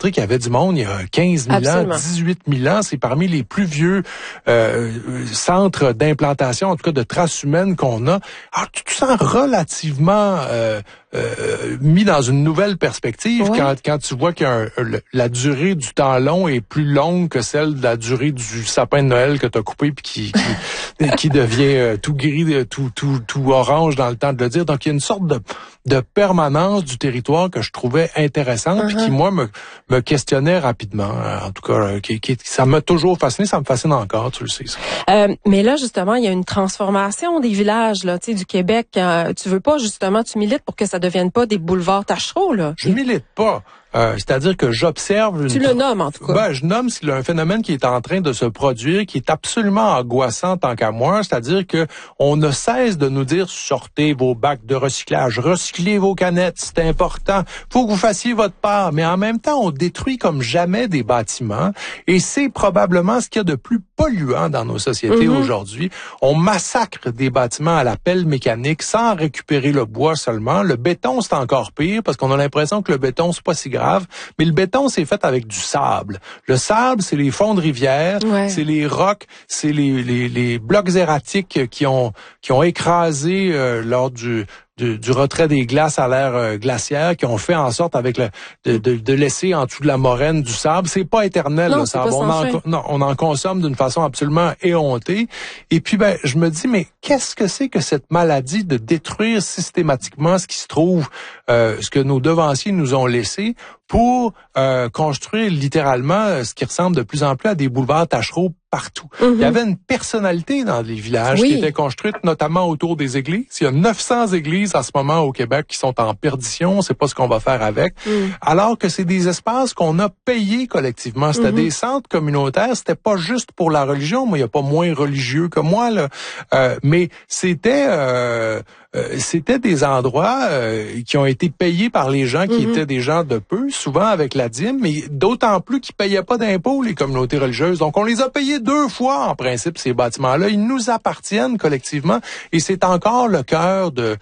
démontré qu'il y avait du monde il y a 15 000 ans, 18 000 ans. C'est parmi les plus vieux centres d'implantation, en tout cas de traces humaines qu'on a. Alors, tu te sens relativement mis dans une nouvelle perspective quand tu vois que la durée du temps long est plus longue que celle de la durée du sapin de Noël que tu as coupé puis qui devient tout gris, tout orange dans le temps de le dire. Donc, il y a une sorte de permanence du territoire que je trouvais intéressante puis qui, moi, me questionnait rapidement. En tout cas, ça m'a toujours fasciné, ça me fascine encore, tu le sais. Ça. Mais là, justement, il y a une transformation des villages là, tu sais, du Québec. Tu veux pas, justement, tu milites pour que ça devienne pas des boulevards tachereaux, là. Je milite pas. C'est-à-dire que j'observe... Tu le nommes, en tout cas. Ben, je nomme s'il y a un phénomène qui est en train de se produire, qui est absolument angoissant tant qu'à moi. C'est-à-dire que on ne cesse de nous dire, sortez vos bacs de recyclage, recyclez vos canettes, c'est important. Faut que vous fassiez votre part. Mais en même temps, on détruit comme jamais des bâtiments. Et c'est probablement ce qu'il y a de plus polluant dans nos sociétés aujourd'hui. On massacre des bâtiments à la pelle mécanique sans récupérer le bois seulement. Le béton, c'est encore pire parce qu'on a l'impression que le béton, c'est pas si grave. Mais le béton, c'est fait avec du sable. Le sable, c'est les fonds de rivière, c'est les rocs, c'est les blocs erratiques qui ont écrasé lors du retrait des glaces à l'ère glaciaire, qui ont fait en sorte avec de laisser en dessous de la moraine du sable. C'est pas éternel, non, le sable. On en consomme d'une façon absolument éhontée. Et puis, je me dis, mais qu'est-ce que c'est que cette maladie de détruire systématiquement ce qui se trouve, ce que nos devanciers nous ont laissé pour construire littéralement ce qui ressemble de plus en plus à des boulevards tachereaux partout. Il y avait une personnalité dans les villages qui était construite notamment autour des églises. Il y a 900 églises en ce moment au Québec qui sont en perdition. On ne sait pas ce qu'on va faire avec. Alors que c'est des espaces qu'on a payés collectivement. C'était des centres communautaires. C'était pas juste pour la religion. Moi, il n'y a pas moins religieux que moi, là. Mais c'était des endroits qui ont été payés par les gens qui étaient des gens de peu, souvent avec la dîme, mais d'autant plus qu'ils payaient pas d'impôts, les communautés religieuses. Donc, on les a payés 2 fois, en principe, ces bâtiments-là. Ils nous appartiennent collectivement et c'est encore le cœur de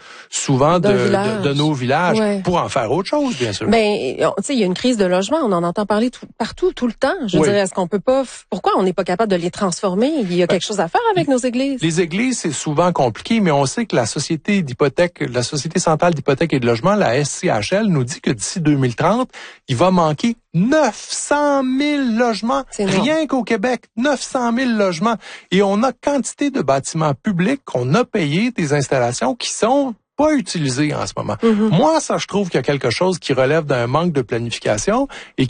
nos villages pour en faire autre chose, bien sûr. Ben, tu sais, il y a une crise de logement. On en entend parler partout, tout le temps. Je dirais, est-ce qu'on peut pas... Pourquoi on n'est pas capable de les transformer? Il y a quelque chose à faire avec nos églises. Les églises, c'est souvent compliqué, mais on sait que la Société centrale d'hypothèque et de logement, la SCHL, nous dit que d'ici 2030, il va manquer 900 000 logements. Rien qu'au Québec, 900 000 logements. Et on a quantité de bâtiments publics qu'on a payés, des installations qui sont pas utilisé en ce moment. Moi, ça, je trouve qu'il y a quelque chose qui relève d'un manque de planification et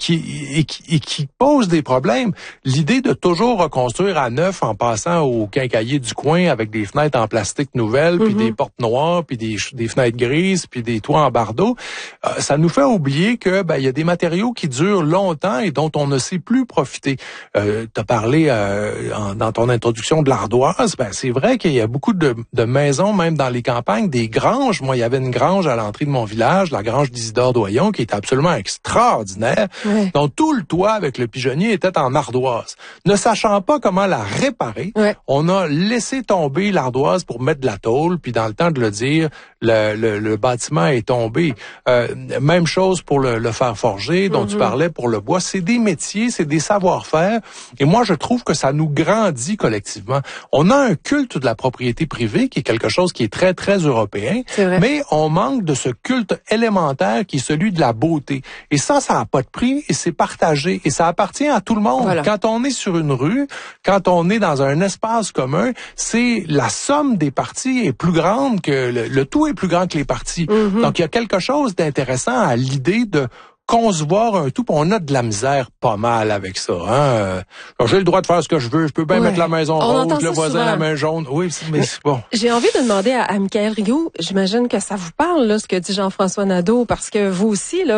qui pose des problèmes. L'idée de toujours reconstruire à neuf en passant au quincaillier du coin avec des fenêtres en plastique nouvelles, puis des portes noires, puis des fenêtres grises, puis des toits en bardeaux, ça nous fait oublier que il y a des matériaux qui durent longtemps et dont on ne sait plus profiter. T'as parlé dans ton introduction de l'ardoise. C'est vrai qu'il y a beaucoup de maisons, même dans les campagnes, des grandes. Moi, il y avait une grange à l'entrée de mon village, la grange d'Isidore Doyon, qui était absolument extraordinaire. Donc, tout le toit avec le pigeonnier était en ardoise. Ne sachant pas comment la réparer, on a laissé tomber l'ardoise pour mettre de la tôle, puis dans le temps de le dire, le bâtiment est tombé. Même chose pour le fer forgé, dont tu parlais pour le bois. C'est des métiers, c'est des savoir-faire. Et moi, je trouve que ça nous grandit collectivement. On a un culte de la propriété privée, qui est quelque chose qui est très, très européen. Mais on manque de ce culte élémentaire qui est celui de la beauté. Et ça n'a pas de prix et c'est partagé. Et ça appartient à tout le monde. Voilà. Quand on est sur une rue, quand on est dans un espace commun, c'est la somme des parties est plus grande que... Le tout est plus grand que les parties. Donc, il y a quelque chose d'intéressant à l'idée de concevoir un tout, puis on a de la misère pas mal avec ça. J'ai le droit de faire ce que je veux. Je peux bien mettre la maison rose, le voisin la main jaune. Oui, mais c'est bon. J'ai envie de demander à Michaël Rioux, j'imagine que ça vous parle, là, ce que dit Jean-François Nadeau, parce que vous aussi, là,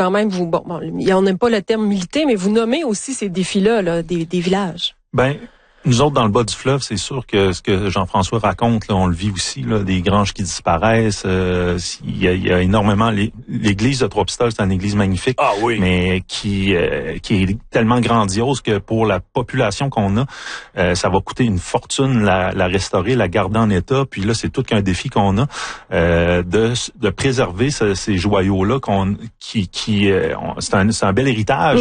on n'aime pas le terme militer, mais vous nommez aussi ces défis-là, là, des villages. Nous autres, dans le bas du fleuve, c'est sûr que ce que Jean-François raconte, là, on le vit aussi, là, des granges qui disparaissent. Il y a énormément... L'église de Trois-Pistoles, c'est une église magnifique, mais qui est tellement grandiose que pour la population qu'on a, ça va coûter une fortune la restaurer, la garder en état. Puis là, c'est tout qu'un défi qu'on a de préserver ces joyaux-là. C'est un bel héritage